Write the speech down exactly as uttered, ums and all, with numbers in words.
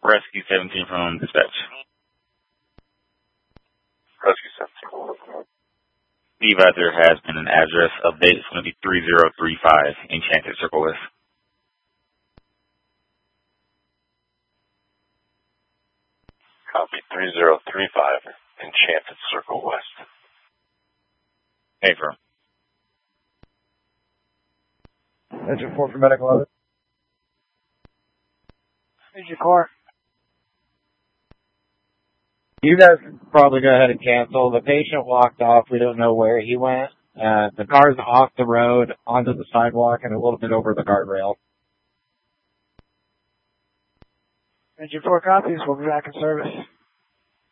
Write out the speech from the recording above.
Rescue seventeen from dispatch. Rescue seventeen. The advisor has been an address update. It's going to be three zero three five Enchanted Circle West. Copy three zero three five Enchanted Circle West. Hey, firm. Engine four for medical evidence. Here's your car. You guys can probably go ahead and cancel. The patient walked off. We don't know where he went. Uh, the car's off the road, onto the sidewalk, and a little bit over the guardrail. Engine four copies. We'll be back in service.